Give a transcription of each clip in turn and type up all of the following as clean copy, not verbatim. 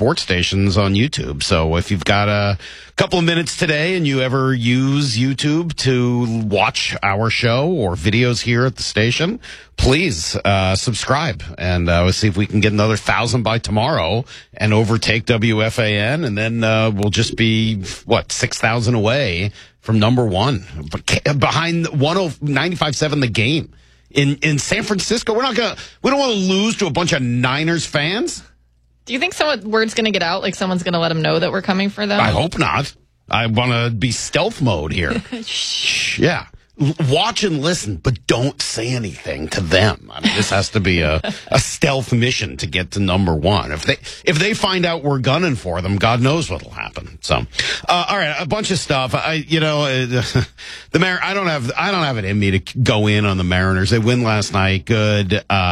sports stations on YouTube. So if you've got a couple of minutes today and you ever use YouTube to watch our show or videos here at the station, please subscribe, and we'll see if we can get another 1,000 by tomorrow and overtake WFAN, and then we'll just be 6,000 away from number one, behind 95.7 The Game in San Francisco. We don't want to lose to a bunch of Niners fans. Do you think word's going to get out? Like someone's going to let them know that we're coming for them? I hope not. I want to be stealth mode here. Yeah. Watch and listen, but don't say anything to them. I mean, this has to be a stealth mission to get to number one. If they find out we're gunning for them, God knows what'll happen. So, all right, a bunch of stuff. The I don't have it in me to go in on the Mariners. They win last night. Good.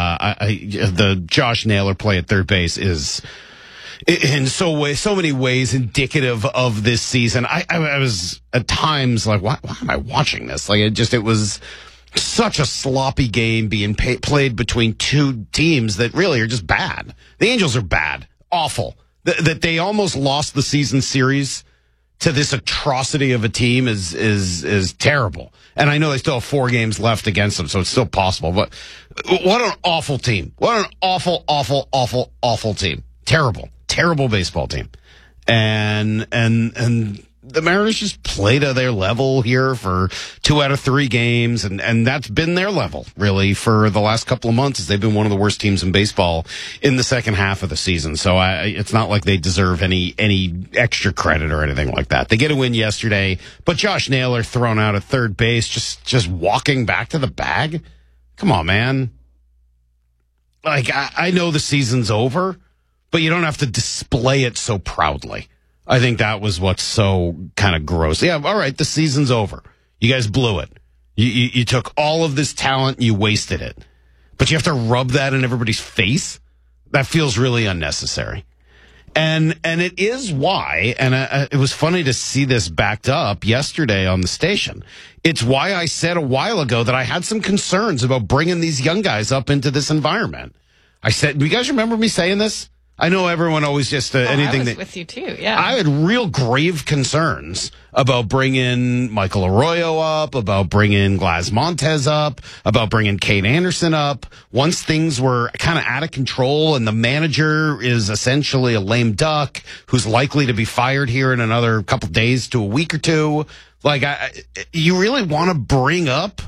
The Josh Naylor play at third base is in so many ways indicative of this season. I was at times like, why am I watching this? Like it was such a sloppy game being played between two teams that really are just bad. The Angels are bad, awful. That they almost lost the season series to this atrocity of a team is terrible. And I know they still have 4 games left against them, so it's still possible. But what an awful team! What an awful, awful, awful, awful team! Terrible baseball team. And the Mariners just played at their level here for 2 out of 3 games, and that's been their level, really, for the last couple of months, as they've been one of the worst teams in baseball in the second half of the season. So it's not like they deserve any extra credit or anything like that. They get a win yesterday, but Josh Naylor thrown out at third base, just walking back to the bag? Come on, man. Like, I know the season's over, but you don't have to display it so proudly. I think that was what's so kind of gross. Yeah, all right, the season's over. You guys blew it. You took all of this talent and you wasted it. But you have to rub that in everybody's face? That feels really unnecessary. And it is why, and it was funny to see this backed up yesterday on the station. It's why I said a while ago that I had some concerns about bringing these young guys up into this environment. I said, do you guys remember me saying this? I know everyone always just anything I was with you too. Yeah, I had real grave concerns about bringing Michael Arroyo up, about bringing Glas Montez up, about bringing Cade Anderson up. Once things were kind of out of control, and the manager is essentially a lame duck who's likely to be fired here in another couple days to a week or two. Like, you really want to bring up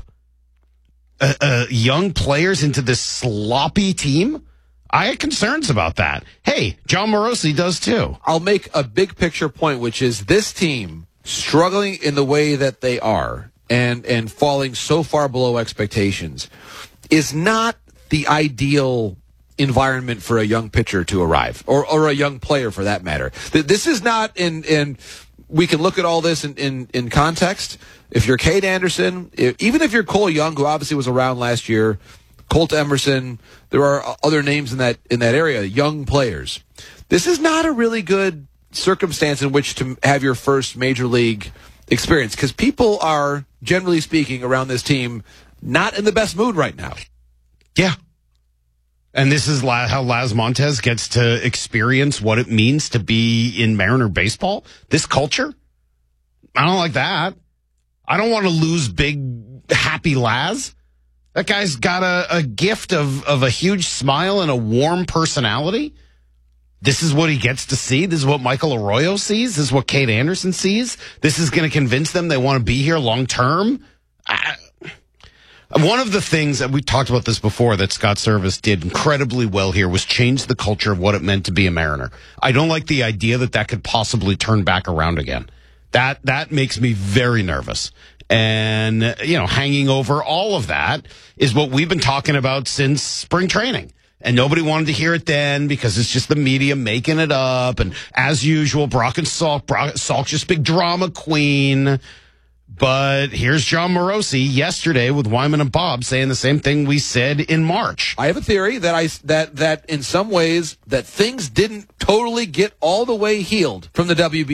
young players into this sloppy team? I had concerns about that. Hey, John Morosi does too. I'll make a big picture point, which is this team struggling in the way that they are and falling so far below expectations is not the ideal environment for a young pitcher to arrive, or a young player for that matter. This is not and we can look at all this in context. If you're Cade Anderson, even if you're Cole Young, who obviously was around last year, Colt Emerson, there are other names in that area, young players. This is not a really good circumstance in which to have your first major league experience, because people are, generally speaking, around this team not in the best mood right now. Yeah. And this is how Laz Montez gets to experience what it means to be in Mariner baseball. This culture? I don't like that. I don't want to lose big, happy Laz. That guy's got a gift of a huge smile and a warm personality. This is what he gets to see. This is what Michael Arroyo sees. This is what Cade Anderson sees. This is going to convince them they want to be here long term. One of the things that we talked about this before that Scott Service did incredibly well here was change the culture of what it meant to be a Mariner. I don't like the idea that could possibly turn back around again. That makes me very nervous. And, hanging over all of that is what we've been talking about since spring training. And nobody wanted to hear it then because it's just the media making it up. And as usual, Brock and Salk's just big drama queen. But here's John Morosi yesterday with Wyman and Bob saying the same thing we said in March. I have a theory that in some ways that things didn't totally get all the way healed from the WBC.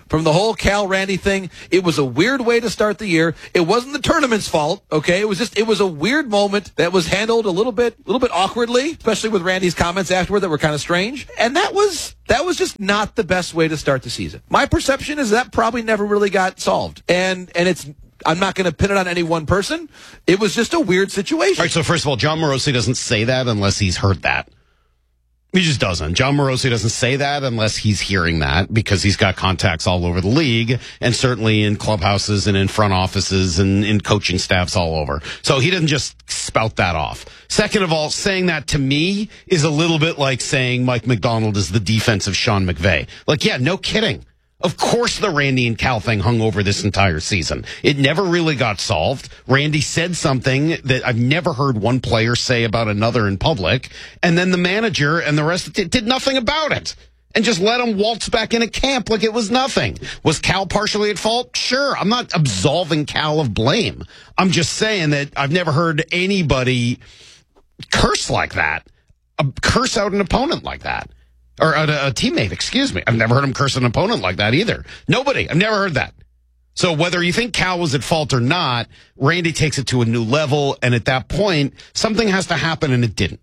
from the whole Cal Randy thing. It was a weird way to start the year. It wasn't the tournament's fault, okay? It was a weird moment that was handled a little bit awkwardly, especially with Randy's comments afterward that were kind of strange. And that was just not the best way to start the season. My perception is that probably never really got solved. And I'm not going to pin it on any one person. It was just a weird situation. All right, so first of all, John Morosi doesn't say that unless he's heard that. He just doesn't. John Morosi doesn't say that unless he's hearing that, because he's got contacts all over the league and certainly in clubhouses and in front offices and in coaching staffs all over. So he doesn't just spout that off. Second of all, saying that to me is a little bit like saying Mike Macdonald is the defensive Sean McVay. Like, yeah, no kidding. Of course the Randy and Cal thing hung over this entire season. It never really got solved. Randy said something that I've never heard one player say about another in public, and then the manager and the rest did nothing about it and just let him waltz back into camp like it was nothing. Was Cal partially at fault? Sure. I'm not absolving Cal of blame. I'm just saying that I've never heard anybody curse like that, curse out an opponent like that. Or a teammate, excuse me. I've never heard him curse an opponent like that either. Nobody. I've never heard that. So whether you think Cal was at fault or not, Randy takes it to a new level, and at that point, something has to happen, and it didn't.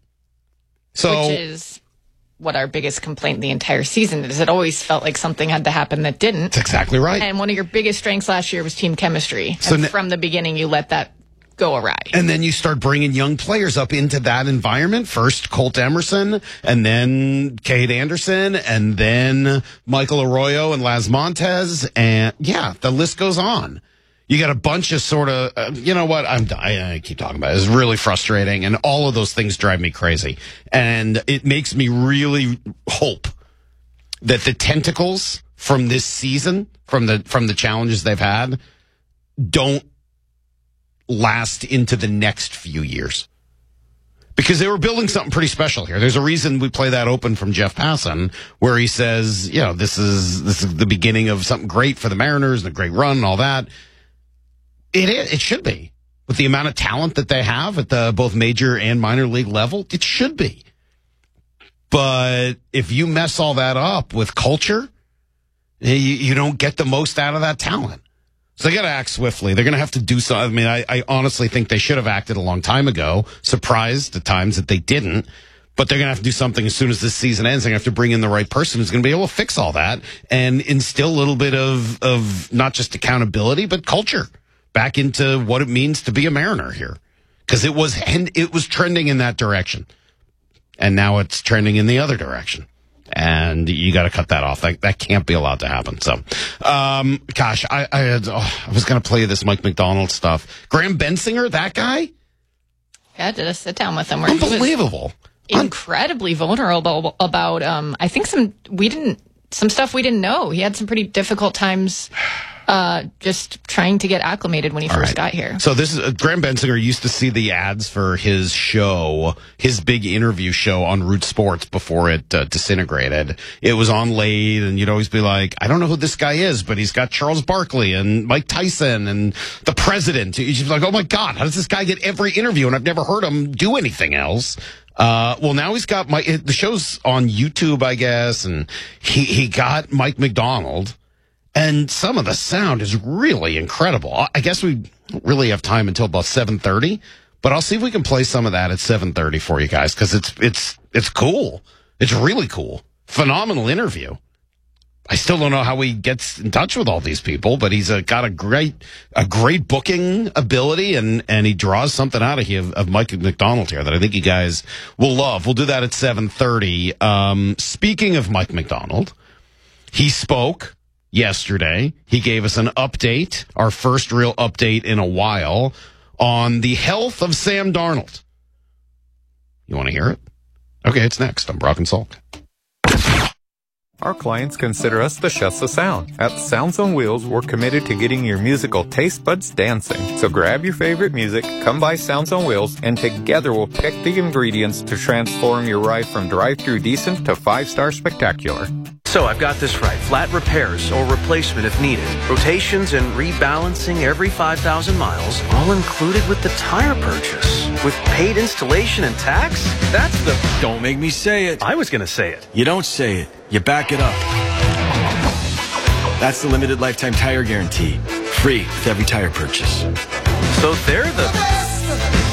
So, which is what our biggest complaint the entire season is. It always felt like something had to happen that didn't. That's exactly right. And one of your biggest strengths last year was team chemistry. So and from the beginning, you let that go awry. And then you start bringing young players up into that environment. First Colt Emerson, and then Cade Anderson, and then Michael Arroyo and Las Montez. And yeah, the list goes on. You got a bunch of sort of, you know what? I keep talking about it. It's really frustrating. And all of those things drive me crazy. And it makes me really hope that the tentacles from this season, from the challenges they've had, don't last into the next few years, because they were building something pretty special here. There's a reason we play that open from Jeff Passan, where he says, you know, this is the beginning of something great for the Mariners and a great run and all that. It should be, with the amount of talent that they have at the both major and minor league level. It should be. But if you mess all that up with culture, you don't get the most out of that talent. So they got to act swiftly. They're going to have to do something. I mean, I honestly think they should have acted a long time ago. Surprised at times that they didn't. But they're going to have to do something as soon as this season ends. They're going to have to bring in the right person who's going to be able to fix all that and instill a little bit of not just accountability, but culture back into what it means to be a Mariner here. Because it was trending in that direction. And now it's trending in the other direction. And you got to cut that off. That can't be allowed to happen. So, gosh, I was going to play this Mike Macdonald stuff. Graham Bensinger, that guy? Yeah, did a sit down with him. Unbelievable. Incredibly vulnerable about, I think some stuff we didn't know. He had some pretty difficult times just trying to get acclimated when he first got here. So this is Graham Bensinger used to see the ads for his show, his big interview show on Root Sports before it disintegrated. It was on late, and you'd always be like, I don't know who this guy is, but he's got Charles Barkley and Mike Tyson and the president. You'd just be like, oh my God, how does this guy get every interview? And I've never heard him do anything else. Well, now he's got the show's on YouTube, I guess, and he got Mike Macdonald. And some of the sound is really incredible. I guess we don't really have time until about 7:30, but I'll see if we can play some of that at 7:30 for you guys, because it's cool. It's really cool. Phenomenal interview. I still don't know how he gets in touch with all these people, but he's got a great booking ability, and he draws something out of Mike Macdonald here that I think you guys will love. We'll do that at 7:30. Speaking of Mike Macdonald, he spoke yesterday. He gave us an update, our first real update in a while, on the health of Sam Darnold. You want to hear it? Okay, it's next. I'm Brock and Salk. Our clients consider us the chefs of sound. At Sounds on Wheels, we're committed to getting your musical taste buds dancing. So grab your favorite music, come by Sounds on Wheels, and together we'll pick the ingredients to transform your ride from drive-through decent to 5-star spectacular. So I've got this right. Flat repairs or replacement if needed. Rotations and rebalancing every 5,000 miles, all included with the tire purchase. With paid installation and tax? That's the... Don't make me say it. I was going to say it. You don't say it. You back it up. That's the limited lifetime tire guarantee. Free with every tire purchase. So they're the best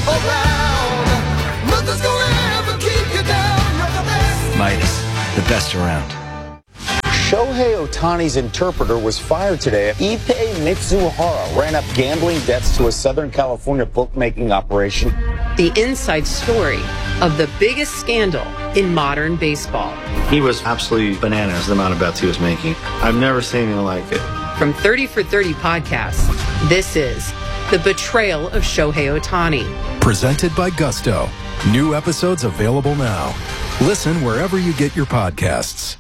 around. Nothing's gonna ever keep you down. You're the best. Midas, the best around. Shohei Ohtani's interpreter was fired today. Ippei Mitsuhara ran up gambling debts to a Southern California bookmaking operation. The inside story of the biggest scandal in modern baseball. He was absolutely bananas, the amount of bets he was making. I've never seen anything like it. From 30 for 30 podcasts, this is The Betrayal of Shohei Ohtani. Presented by Gusto. New episodes available now. Listen wherever you get your podcasts.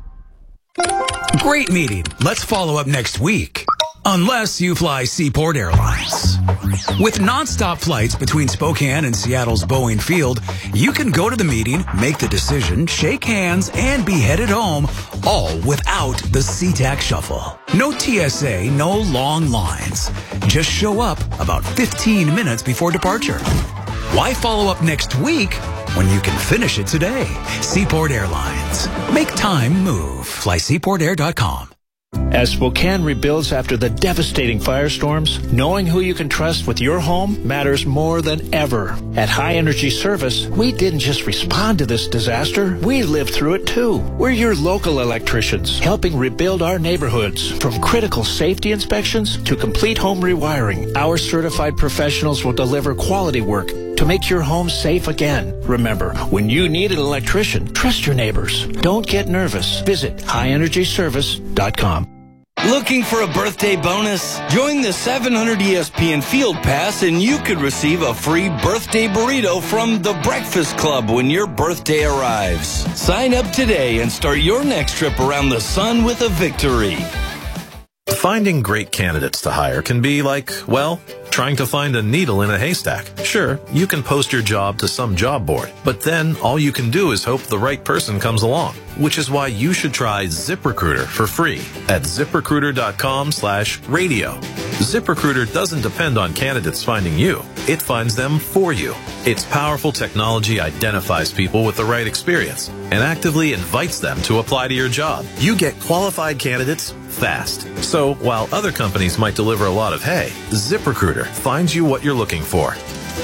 Great meeting. Let's follow up next week. Unless you fly Seaport Airlines. With nonstop flights between Spokane and Seattle's Boeing Field, you can go to the meeting, make the decision, shake hands, and be headed home, all without the SeaTac Shuffle. No TSA, no long lines. Just show up about 15 minutes before departure. Why follow up next week when you can finish it today? Seaport Airlines. Make time move. Fly SeaportAir.com. As Spokane rebuilds after the devastating firestorms, knowing who you can trust with your home matters more than ever. At High Energy Service, we didn't just respond to this disaster, we lived through it too. We're your local electricians, helping rebuild our neighborhoods. From critical safety inspections to complete home rewiring, our certified professionals will deliver quality work to make your home safe again. Remember, when you need an electrician, trust your neighbors. Don't get nervous. Visit highenergyservice.com. Looking for a birthday bonus? Join the 700 ESPN Field Pass and you could receive a free birthday burrito from The Breakfast Club when your birthday arrives. Sign up today and start your next trip around the sun with a victory. Finding great candidates to hire can be like, well, trying to find a needle in a haystack. Sure, you can post your job to some job board, but then all you can do is hope the right person comes along, which is why you should try ZipRecruiter for free at ZipRecruiter.com/radio. ZipRecruiter doesn't depend on candidates finding you. It finds them for you. Its powerful technology identifies people with the right experience and actively invites them to apply to your job. You get qualified candidates fast. So while other companies might deliver a lot of hay, ZipRecruiter finds you what you're looking for.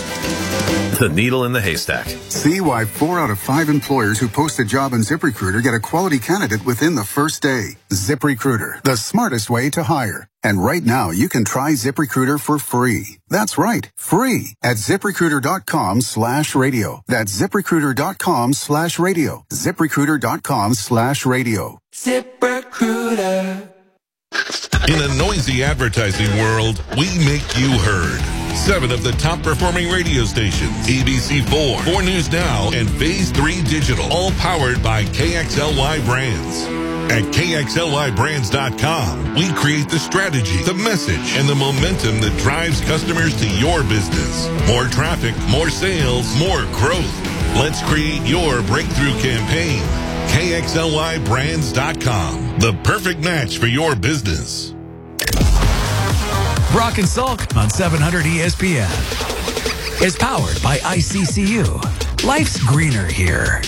The needle in the haystack. See why 4 out of 5 employers who post a job on ZipRecruiter get a quality candidate within the first day. ZipRecruiter, the smartest way to hire. And right now, you can try ZipRecruiter for free. That's right, free at ZipRecruiter.com/radio. That's ZipRecruiter.com/radio. ZipRecruiter.com/radio. ZipRecruiter. In a noisy advertising world, we make you heard. 7 of the top performing radio stations, ABC4, 4 News Now, and Phase 3 Digital, all powered by KXLY Brands. At KXLYBrands.com, we create the strategy, the message, and the momentum that drives customers to your business. More traffic, more sales, more growth. Let's create your breakthrough campaign. KXLYBrands.com, the perfect match for your business. Brock and Salk on 700 ESPN is powered by ICCU. Life's greener here.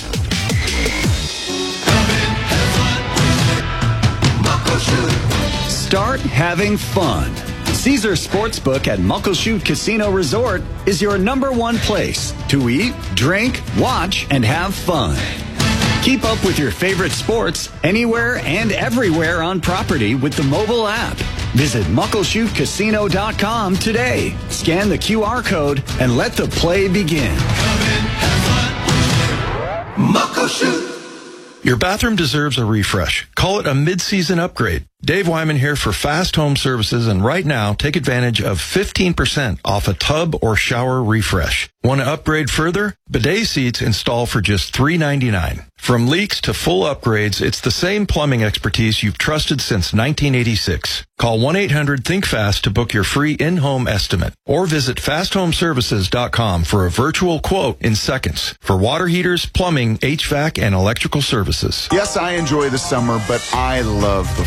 Start having fun. Caesar Sportsbook at Muckleshoot Casino Resort is your #1 place to eat, drink, watch, and have fun. Keep up with your favorite sports anywhere and everywhere on property with the mobile app. Visit MuckleshootCasino.com today. Scan the QR code and let the play begin. Muckleshoot. Your bathroom deserves a refresh. Call it a mid-season upgrade. Dave Wyman here for Fast Home Services, and right now, take advantage of 15% off a tub or shower refresh. Want to upgrade further? Bidet seats install for just $3.99. From leaks to full upgrades, it's the same plumbing expertise you've trusted since 1986. Call 1-800-THINK-FAST to book your free in-home estimate, or visit fasthomeservices.com for a virtual quote in seconds for water heaters, plumbing, HVAC, and electrical services. Yes, I enjoy the summer, but I love the fall.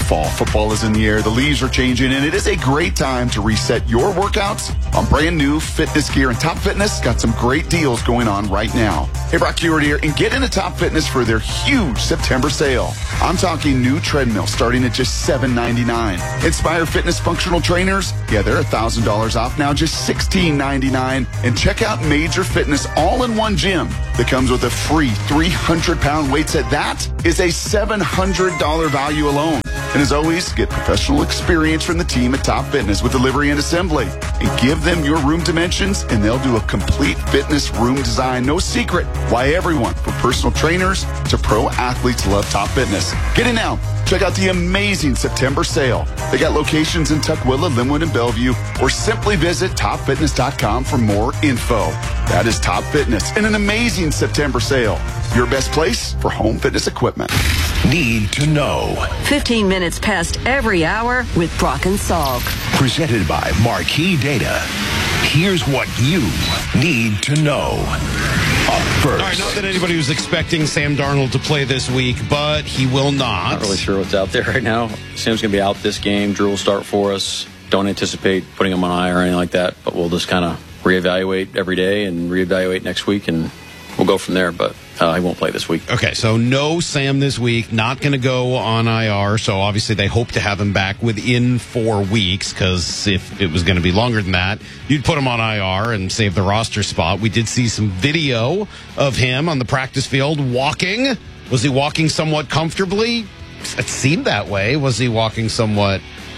football is in the air, the leaves are changing, and it is a great time to reset your workouts on brand new fitness gear. And Top Fitness got some great deals going on right now. Hey, Brock Huard here, and get into Top Fitness for their huge September sale. I'm talking new treadmill starting at just $7.99. Inspire Fitness functional trainers, yeah, they're $1,000 off now, just $16.99. And check out Major Fitness all-in-one gym that comes with a free 300-pound weight set. That is a $700 value alone. And as always, get professional experience from the team at Top Fitness with delivery and assembly. And give them your room dimensions, and they'll do a complete fitness room design. No secret why everyone, from personal trainers to pro athletes, love Top Fitness. Get in now. Check out the amazing September sale. They got locations in Tukwila, Linwood, and Bellevue, or simply visit topfitness.com for more info. That is Top Fitness in an amazing September sale. Your best place for home fitness equipment. Need to know. 15 minutes past every hour with Brock and Salk. Presented by Marquee Data. Here's what you need to know. Up first. All right, not that anybody was expecting Sam Darnold to play this week, but he will not. Not really sure what's out there right now. Sam's going to be out this game. Drew will start for us. Don't anticipate putting him on IR or anything like that, but we'll just kind of reevaluate every day and reevaluate next week, and we'll go from there. But he won't play this week. Okay, so no Sam this week, not going to go on IR, so obviously they hope to have him back within 4 weeks, because if it was going to be longer than that, you'd put him on IR and save the roster spot. We did see some video of him on the practice field walking. Was he walking somewhat comfortably? It seemed that way. Was he walking somewhat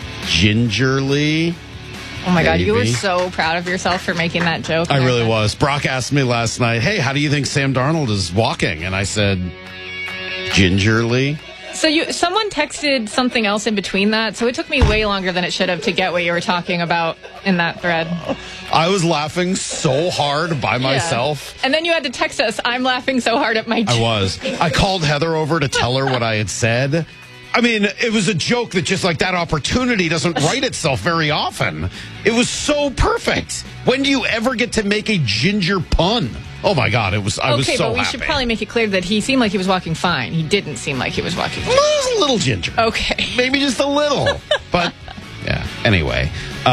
gingerly? Oh, my God. Maybe. You were so proud of yourself for making that joke. I really was. Brock asked me last night, hey, how do you think Sam Darnold is walking? And I said, gingerly. So someone texted something else in between that, so it took me way longer than it should have to get what you were talking about in that thread. I was laughing so hard by myself. And then you had to text us, I'm laughing so hard at my joke. I was. I called Heather over to tell her what I had said. I mean, it was a joke that just like that opportunity doesn't write itself very often. It was so perfect. When do you ever get to make a ginger pun? Oh my God, I was so happy. Okay, but we should probably make it clear that he seemed like he was walking fine. He didn't seem like he was walking fine. He was a little ginger. Okay. Maybe just a little. But yeah, anyway.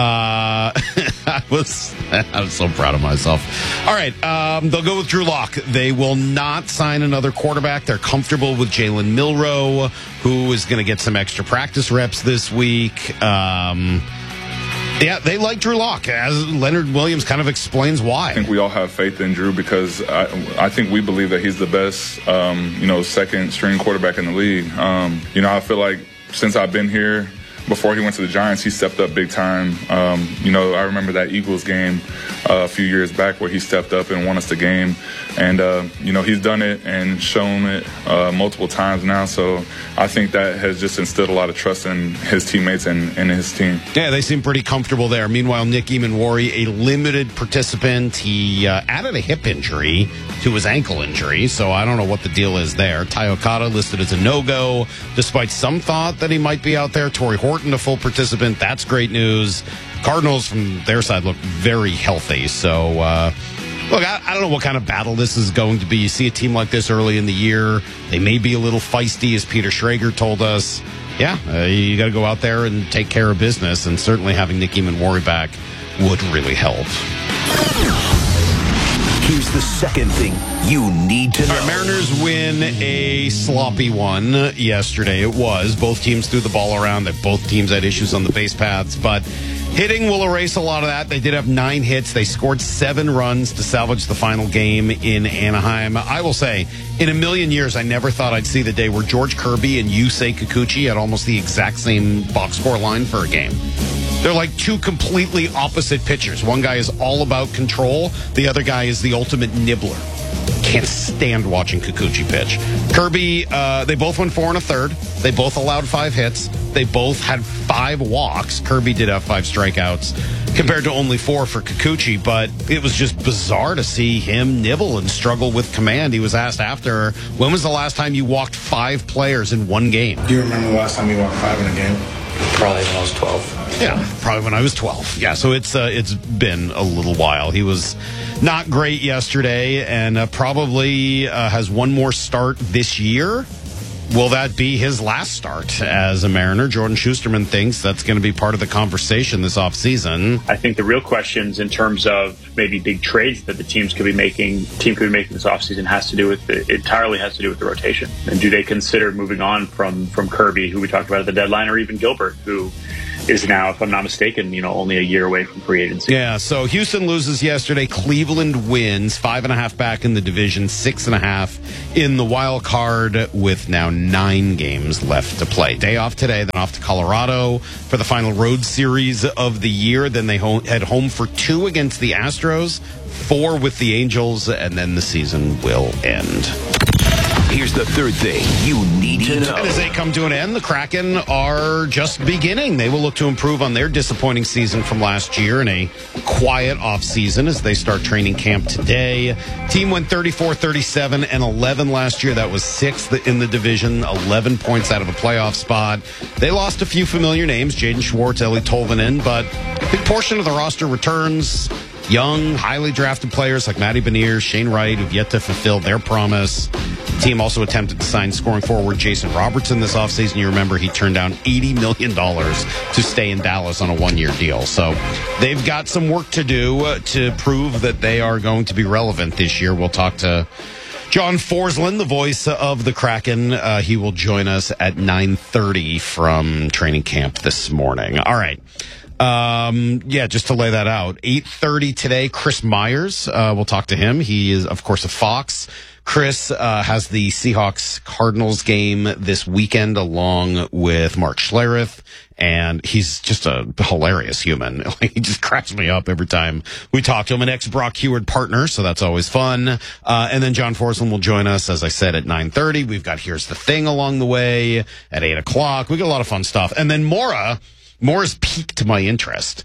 I was so proud of myself. All right, they'll go with Drew Lock. They will not sign another quarterback. They're comfortable with Jalen Milroe, who is going to get some extra practice reps this week. Yeah, they like Drew Lock, as Leonard Williams kind of explains why. I think we all have faith in Drew because I think we believe that he's the best, second string quarterback in the league. I feel like since I've been here, before he went to the Giants, he stepped up big time. I remember that Eagles game a few years back where he stepped up and won us the game. And, he's done it and shown it multiple times now. So I think that has just instilled a lot of trust in his teammates and his team. Yeah, they seem pretty comfortable there. Meanwhile, Nick Eamon-Wari, a limited participant. He added a hip injury to his ankle injury, so I don't know what the deal is there. Ty Okada listed as a no-go, despite some thought that he might be out there. Torrey Horton, a full participant. That's great news. Cardinals, from their side, look very healthy. So, look, I don't know what kind of battle this is going to be. You see a team like this early in the year. They may be a little feisty, as Peter Schrager told us. Yeah, you got to go out there and take care of business, and certainly having Nick Eamon-Wari back would really help. Here's the second thing you need to know. All right, Mariners win a sloppy one yesterday. It was. Both teams threw the ball around. Both teams had issues on the base paths, but hitting will erase a lot of that. They did have 9 hits. They scored 7 runs to salvage the final game in Anaheim. I will say, in a million years, I never thought I'd see the day where George Kirby and Yusei Kikuchi had almost the exact same box score line for a game. They're like two completely opposite pitchers. One guy is all about control. The other guy is the ultimate nibbler. Can't stand watching Kikuchi pitch. Kirby, they both went 4 1/3. They both allowed 5 hits. They both had 5 walks. Kirby did have 5 strikeouts compared to only 4 for Kikuchi, but it was just bizarre to see him nibble and struggle with command. He was asked after, when was the last time you walked 5 players in one game? Do you remember the last time you walked 5 in a game? Probably when I was 12. Yeah, probably when I was 12. Yeah, so it's been a little while. He was not great yesterday, and probably has one more start this year. will that be his last start as a Mariner? Jordan Schusterman thinks that's going to be part of the conversation this offseason. I think the real questions in terms of maybe big trades that the team could be making this offseason entirely has to do with the rotation. And do they consider moving on from Kirby, who we talked about at the deadline, or even Gilbert, who is now, if I'm not mistaken, only a year away from free agency. Yeah, so Houston loses yesterday. Cleveland wins, 5.5 back in the division, 6.5 in the wild card, with now 9 games left to play. Day off today, then off to Colorado for the final road series of the year. Then they head home for 2 against the Astros, 4 with the Angels, and then the season will end. Here's the third thing you need to know. And as they come to an end, the Kraken are just beginning. They will look to improve on their disappointing season from last year in a quiet offseason as they start training camp today. Team went 34-37-11 last year. That was 6th in the division, 11 points out of a playoff spot. They lost a few familiar names, Jaden Schwartz, Eli Tolvanen, but a big portion of the roster returns. Young, highly drafted players like Matty Beniers, Shane Wright, who've yet to fulfill their promise. The team also attempted to sign scoring forward Jason Robertson this offseason. You remember he turned down $80 million to stay in Dallas on a 1-year deal. So they've got some work to do to prove that they are going to be relevant this year. We'll talk to John Forsland, the voice of the Kraken. He will join us at 9:30 from training camp this morning. All right. Just to lay that out, 8:30 today, Chris Myers, we'll talk to him. He is, of course, a Fox. Chris has the Seahawks-Cardinals game this weekend along with Mark Schlereth, and he's just a hilarious human. He just cracks me up every time we talk to him. An ex-Brock Heward partner, so that's always fun. And then John Forsland will join us, as I said, at 9:30. We've got Here's the Thing along the way at 8 o'clock. We got a lot of fun stuff. And then Mora's piqued my interest.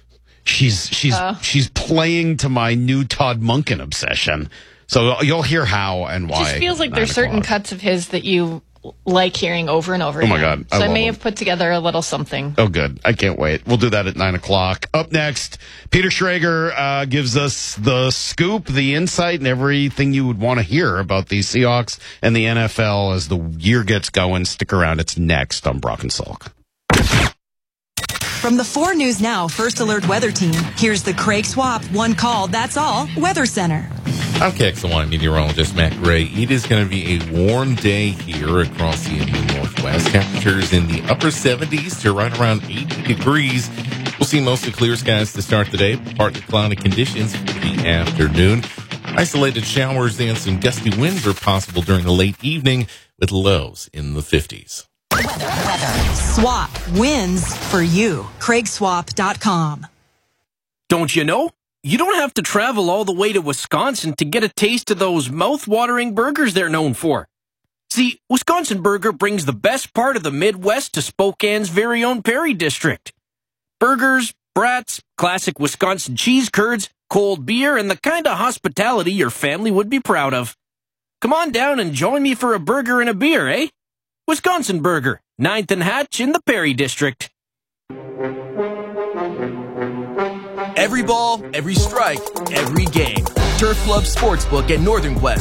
She's playing to my new Todd Monken obsession. So you'll hear how and why. It just feels like there's certain cuts of his that you like hearing over and over again. Oh, my God. So I may have put together a little something. Oh, good. I can't wait. We'll do that at 9 o'clock. Up next, Peter Schrager gives us the scoop, the insight, and everything you would want to hear about the Seahawks and the NFL as the year gets going. Stick around. It's next on Brock and Salk. From the 4 News Now First Alert Weather Team, here's the Craig Swap One Call, That's All Weather Center. I'm KXLY meteorologist Matt Gray. It is going to be a warm day here across the Northwest. Temperatures in the upper 70s to right around 80 degrees. We'll see mostly clear skies to start the day. Partly cloudy conditions for the afternoon. Isolated showers and some gusty winds are possible during the late evening with lows in the 50s. Weather. Swap wins for you. CraigSwap.com. Don't you know? You don't have to travel all the way to Wisconsin to get a taste of those mouth-watering burgers they're known for. See, Wisconsin Burger brings the best part of the Midwest to Spokane's very own Perry District. Burgers, brats, classic Wisconsin cheese curds, cold beer, and the kind of hospitality your family would be proud of. Come on down and join me for a burger and a beer, eh? Wisconsin Burger, 9th and Hatch in the Perry District. Every ball, every strike, every game. Turf Club Sportsbook at Northern Quest.